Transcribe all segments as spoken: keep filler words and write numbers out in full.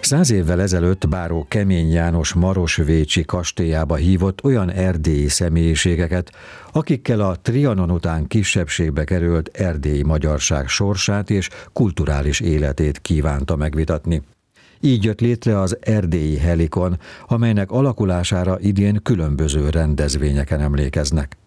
Száz évvel ezelőtt báró Kemény János marosvécsi kastélyába hívott olyan erdélyi személyiségeket, akikkel a Trianon után kisebbségbe került erdélyi magyarság sorsát és kulturális életét kívánta megvitatni. Így jött létre az Erdélyi Helikon, amelynek alakulására idén különböző rendezvényeken emlékeznek.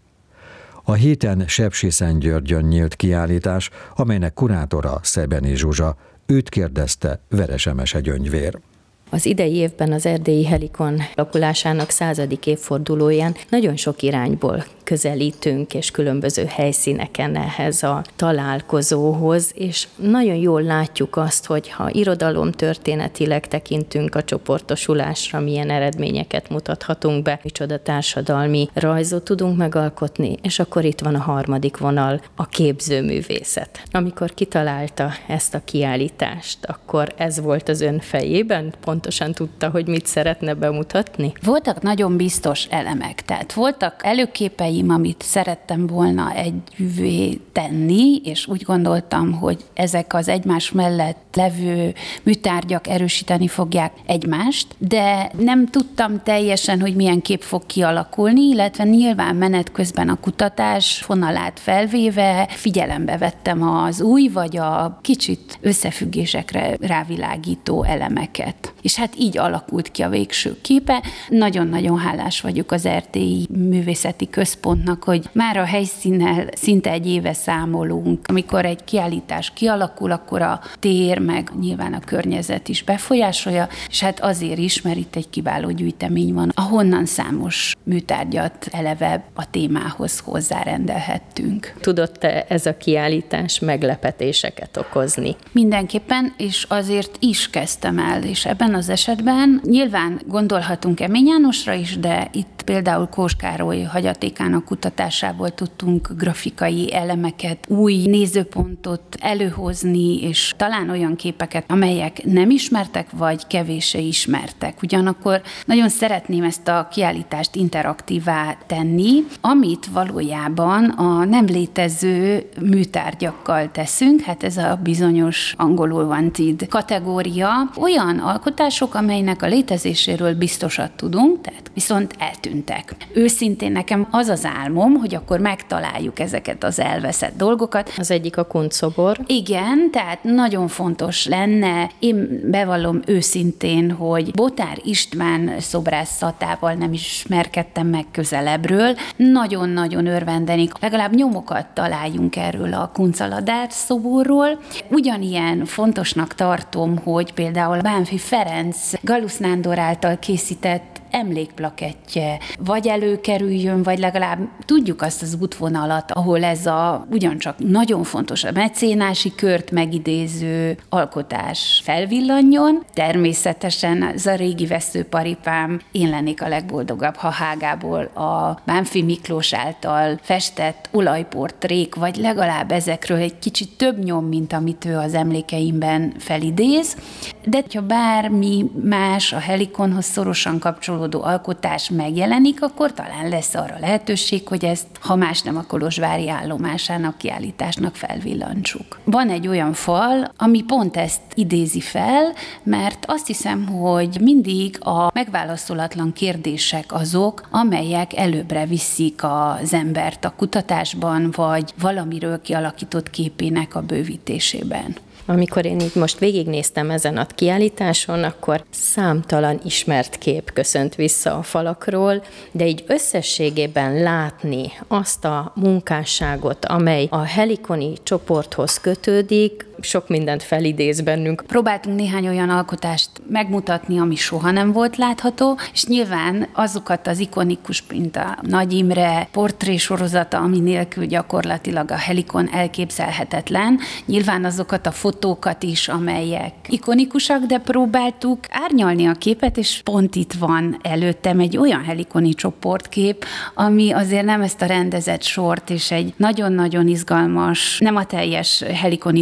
A héten Sepsiszentgyörgyön nyílt kiállítás, amelynek kurátora Szebeni Zsuzsa. Őt kérdezte Veresemese Gyöngyvér. Az idei évben az Erdélyi Helikon alakulásának századik évfordulóján nagyon sok irányból közelítünk, és különböző helyszíneken ehhez a találkozóhoz, és nagyon jól látjuk azt, hogy ha irodalomtörténetileg tekintünk a csoportosulásra, milyen eredményeket mutathatunk be, micsoda társadalmi rajzot tudunk megalkotni, és akkor itt van a harmadik vonal, a képzőművészet. Amikor kitalálta ezt a kiállítást, akkor ez volt az ön fejében? Pontosan tudta, hogy mit szeretne bemutatni? Voltak nagyon biztos elemek, tehát voltak előképeim, amit szerettem volna együvé tenni, és úgy gondoltam, hogy ezek az egymás mellett levő műtárgyak erősíteni fogják egymást, de nem tudtam teljesen, hogy milyen kép fog kialakulni, illetve nyilván menet közben a kutatás fonalát felvéve figyelembe vettem az új, vagy a kicsit összefüggésekre rávilágító elemeket. És hát így alakult ki a végső képe. Nagyon-nagyon hálás vagyok az Erdélyi Művészeti Központnak, hogy már a helyszínnel szinte egy éve számolunk. Amikor egy kiállítás kialakul, akkor a tér, meg nyilván a környezet is befolyásolja, és hát azért is, mert itt egy kiváló gyűjtemény van, ahonnan számos műtárgyat eleve a témához hozzárendelhettünk. Tudott-e ez a kiállítás meglepetéseket okozni? Mindenképpen, és azért is kezdtem el, és ebben az esetben nyilván gondolhatunk Kemény Jánosra is, de itt például Kós Károly hagyatékának kutatásából tudtunk grafikai elemeket, új nézőpontot előhozni, és talán olyan képeket, amelyek nem ismertek, vagy kevéssé ismertek. Ugyanakkor nagyon szeretném ezt a kiállítást interaktívá tenni, amit valójában a nem létező műtárgyakkal teszünk, hát ez a bizonyos angolul wanted kategória, olyan alkotások, amelynek a létezéséről biztosat tudunk, tehát viszont eltűntek. Őszintén nekem az az álmom, hogy akkor megtaláljuk ezeket az elveszett dolgokat. Az egyik a Kunszobor. Igen, tehát nagyon fontos lenne, én bevallom őszintén, hogy Botár István szobrászatával nem ismerkedtem meg közelebbről. Nagyon-nagyon örvendenik. Legalább nyomokat találjunk erről a Kuncaladár szoborról. Ugyanilyen fontosnak tartom, hogy például Bánffy Ferenc Galusz Nándor által készített emlékplakettje, vagy előkerüljön, vagy legalább tudjuk azt az útvonalat, ahol ez a ugyancsak nagyon fontos a mecénási kört megidéző alkotás felvillanjon. Természetesen ez a régi veszőparipám, én lennék a legboldogabb, ha Hágából a Bánffy Miklós által festett olajportrék, vagy legalább ezekről egy kicsit több nyom, mint amit ő az emlékeimben felidéz. De ha bármi más a Helikonhoz szorosan kapcsolódó alkotás megjelenik, akkor talán lesz arra lehetőség, hogy ezt, ha más nem a kolozsvári állomásának, kiállításnak felvillantsuk. Van egy olyan fal, ami pont ezt idézi fel, mert azt hiszem, hogy mindig a megválaszolatlan kérdések azok, amelyek előbbre viszik az embert a kutatásban, vagy valamiről kialakított képének a bővítésében. Amikor én így most végignéztem ezen a kiállításon, akkor számtalan ismert kép köszönt vissza a falakról, de így összességében látni azt a munkásságot, amely a helikoni csoporthoz kötődik, sok mindent felidéz bennünk. Próbáltunk néhány olyan alkotást megmutatni, ami soha nem volt látható, és nyilván azokat az ikonikus, mint a Nagy Imre portrésorozata, ami nélkül gyakorlatilag a Helikon elképzelhetetlen, nyilván azokat a fotókat is, amelyek ikonikusak, de próbáltuk árnyalni a képet, és pont itt van előttem egy olyan helikoni csoportkép, ami azért nem ezt a rendezett sort, és egy nagyon-nagyon izgalmas, nem a teljes helikoni csoport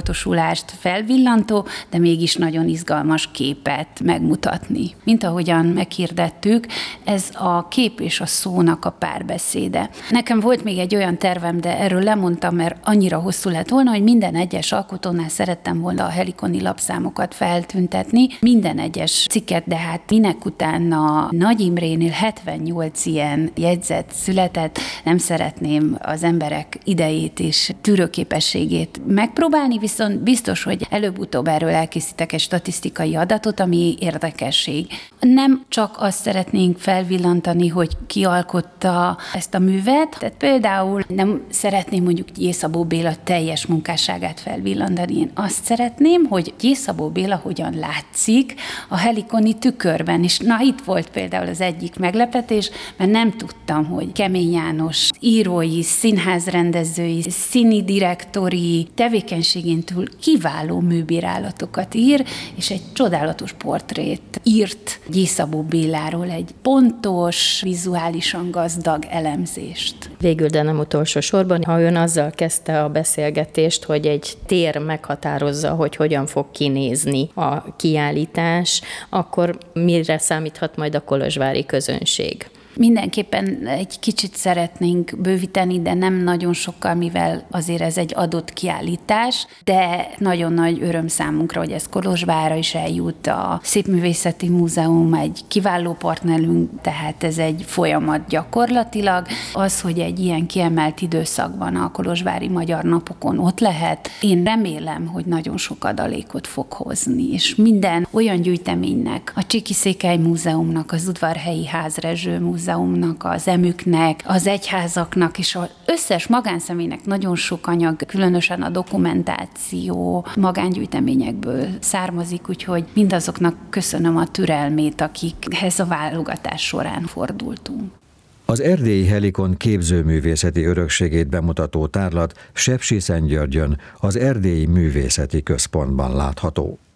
tudománytudatosulást felvillantó, de mégis nagyon izgalmas képet megmutatni. Mint ahogyan meghirdettük, ez a kép és a szónak a párbeszéde. Nekem volt még egy olyan tervem, de erről lemondtam, mert annyira hosszú lett volna, hogy minden egyes alkotónál szerettem volna a Helikoni lapszámokat feltüntetni, minden egyes cikket, de hát minek utána Nagy Imrénél hetvennyolc ilyen jegyzet született, nem szeretném az emberek idejét és tűrőképességét megpróbálni, viszont biztos, hogy előbb-utóbb erről elkészítek egy statisztikai adatot, ami érdekesség. Nem csak azt szeretnénk felvillantani, hogy ki alkotta ezt a művet, tehát például nem szeretném mondjuk Gyészabó Béla teljes munkásságát felvillantani. Én azt szeretném, hogy Gyészabó Béla hogyan látszik a Helikoni tükörben. És na, itt volt például az egyik meglepetés, mert nem tudtam, hogy Kemény János írói, színházrendezői, színi direktori tevékenységén túl kiváló műbírálatokat ír, és egy csodálatos portrét írt Gyészabó Béláról, egy pontos, vizuálisan gazdag elemzést. Végül, de nem utolsó sorban, ha ön azzal kezdte a beszélgetést, hogy egy tér meghatározza, hogy hogyan fog kinézni a kiállítás, akkor mire számíthat majd a kolozsvári közönség? Mindenképpen egy kicsit szeretnénk bővíteni, de nem nagyon sokkal, mivel azért ez egy adott kiállítás, de nagyon nagy öröm számunkra, hogy ez Kolozsvárra is eljut. A Szépművészeti Múzeum egy kiváló partnerünk, tehát ez egy folyamat gyakorlatilag. Az, hogy egy ilyen kiemelt időszakban a kolozsvári magyar napokon ott lehet, én remélem, hogy nagyon sok adalékot fog hozni, és minden olyan gyűjteménynek, a Csíki-Székely Múzeumnak, az Udvarhelyi Házrezső Múzeumnak, az emüknek, az egyházaknak, és az összes magánszemélynek nagyon sok anyag, különösen a dokumentáció magángyűjteményekből származik, úgyhogy mindazoknak köszönöm a türelmét, akikhez a válogatás során fordultunk. Az erdélyi Helikon képzőművészeti örökségét bemutató tárlat Sepsiszentgyörgyön, az Erdélyi Művészeti Központban látható.